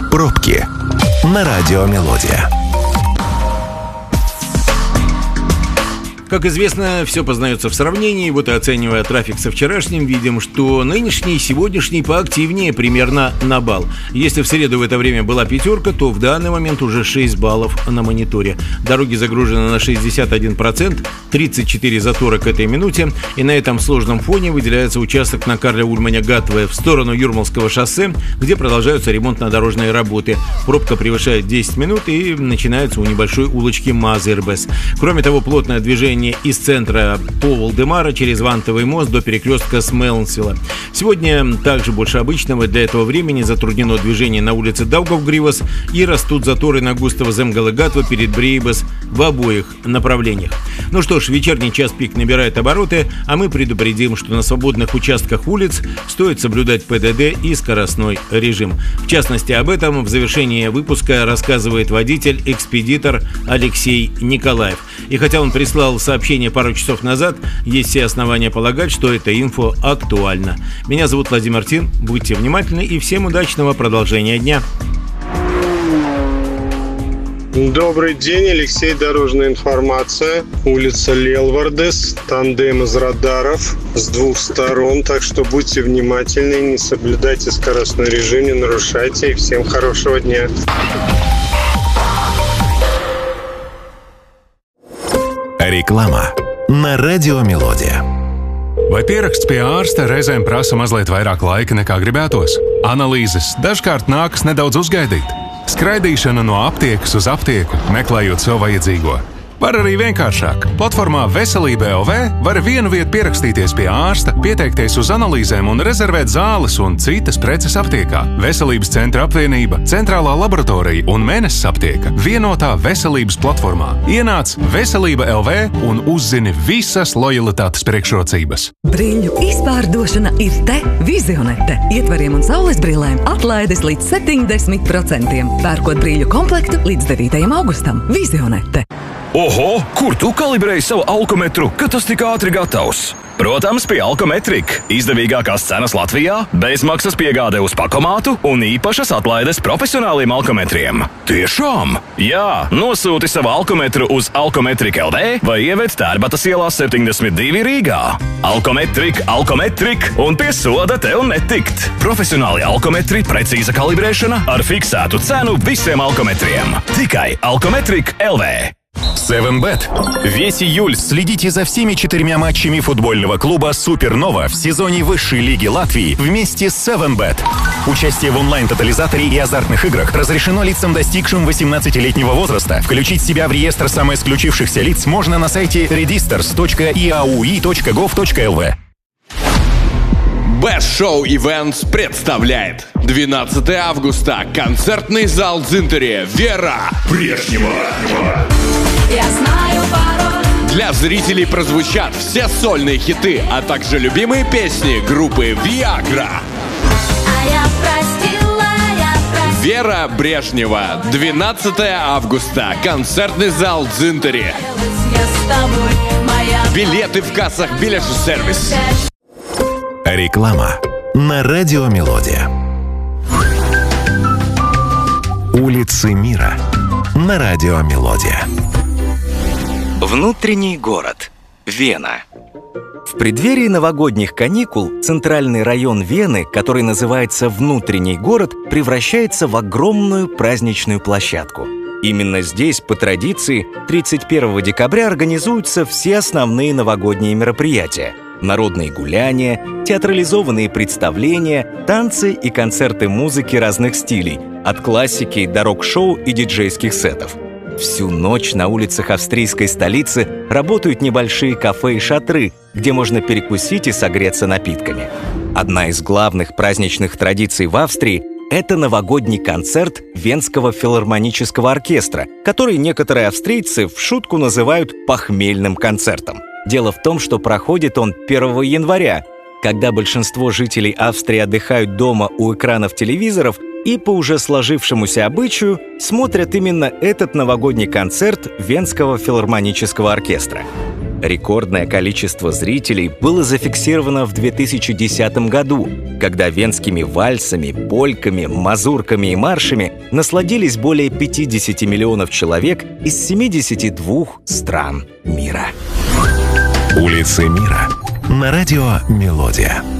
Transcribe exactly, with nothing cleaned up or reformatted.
Пробки на радио «Мелодия». Как известно, все познается в сравнении. Вот и оценивая трафик со вчерашним, видим, что нынешний и сегодняшний поактивнее примерно на балл. Если в среду в это время была пятерка, то в данный момент уже шесть баллов на мониторе. Дороги загружены на шестьдесят один процент, тридцать четыре затора к этой минуте. И на этом сложном фоне выделяется участок на Карля Ульманя-Гатве в сторону Юрмалского шоссе, где продолжаются ремонтно-дорожные работы. Пробка превышает десять минут и начинается у небольшой улочки Мазырбес. Кроме того, плотное движение из центра по Волдемара через Вантовый мост до перекрестка с Мелнсвилла. Сегодня также больше обычного для этого времени затруднено движение на улице Даугавгривас и растут заторы на Густава Земгала-Гатва перед Брейбас в обоих направлениях. Ну что ж, вечерний час пик набирает обороты, а мы предупредим, что на свободных участках улиц стоит соблюдать ПДД и скоростной режим. В частности, об этом в завершении выпуска рассказывает водитель-экспедитор Алексей Николаев. И хотя он прислал сообщение пару часов назад, есть все основания полагать, что эта инфо актуальна. Меня зовут Владимир Тин, будьте внимательны и всем удачного продолжения дня. Добрый день, Алексей, дорожная информация. Улица Лелвардес, тандем из радаров с двух сторон, так что будьте внимательны, не соблюдайте скоростной режим, не нарушайте, и всем хорошего дня. Реклама на радио «Мелодия». Vai pieraksts pie ārsta reizēm prasa mazliet vairāk laika nekā gribētos? Analīzes dažkārt nākas nedaudz uzgaidīt. Skraidīšana no aptiekas uz aptieku, meklējot sev vajadzīgo. Var arī vienkāršāk. Platformā Veselība L V var vienu vietu pierakstīties pie ārsta, pieteikties uz analīzēm un rezervēt zāles un citas preces aptiekā. Veselības centra apvienība, centrālā laboratorija un Mēnesis aptieka vienotā veselības platformā. Ienāc Veselība L V un uzzini visas lojalitātes priekšrocības. Brīļu izpārdošana ir te Vizionete. Ietvariem un saules brillēm atlaides līdz septiņdesmit procentiem. Pērkot brīļu komplektu līdz devītajam augustam. Vizionete. Oho, kur tu kalibrēji savu alkometru, kad tas tik ātri gatavs? Protams, pie Alkometrika. Izdevīgākās cenas Latvijā, bezmaksas piegāde uz pakomātu un īpašas atlaides profesionāliem alkometriem. Tiešām? Jā, nosūti savu alkometru uz Alkometrika L V vai ieved Tērbatas ielā septiņdesmit divi Rīgā. Alkometrika, Alkometrika un pie soda tev netikt. Profesionāli alkometri, precīza kalibrēšana ar fiksētu cenu visiem alkometriem. Tikai Alkometrika L V. севен бет. Весь июль следите за всеми четырьмя матчами футбольного клуба «Супернова» в сезоне высшей лиги Латвии вместе с севен бет. Участие в онлайн-тотализаторе и азартных играх разрешено лицам, достигшим восемнадцатилетнего возраста. Включить себя в реестр самоисключившихся лиц можно на сайте registers точка и эй ю и точка гов точка эл ви. Best Show Events представляет двенадцатого августа концертный зал Дзинтери «Вера» Брежнева. Я знаю пароль. Для зрителей прозвучат все сольные хиты, а также любимые песни группы Viagra. А я простила, я простила. «Вера» Брежнева. двенадцатого августа. Концертный зал Дзинтери. Я с тобой, моя... Билеты в кассах билет-сервис. Реклама на радио «Мелодия». Улицы мира на радио «Мелодия». Внутренний город. Вена. В преддверии новогодних каникул центральный район Вены, который называется «Внутренний город», превращается в огромную праздничную площадку. Именно здесь, по традиции, тридцать первого декабря организуются все основные новогодние мероприятия. Народные гуляния, театрализованные представления, танцы и концерты музыки разных стилей, от классики до рок-шоу и диджейских сетов. Всю ночь на улицах австрийской столицы работают небольшие кафе и шатры, где можно перекусить и согреться напитками. Одна из главных праздничных традиций в Австрии – это новогодний концерт Венского филармонического оркестра, который некоторые австрийцы в шутку называют «похмельным концертом». Дело в том, что проходит он первого января, когда большинство жителей Австрии отдыхают дома у экранов телевизоров и по уже сложившемуся обычаю смотрят именно этот новогодний концерт Венского филармонического оркестра. Рекордное количество зрителей было зафиксировано в две тысячи десятом году, когда венскими вальсами, польками, мазурками и маршами насладились более пятьдесят миллионов человек из семидесяти двух стран мира. Улицы мира на радио «Мелодия».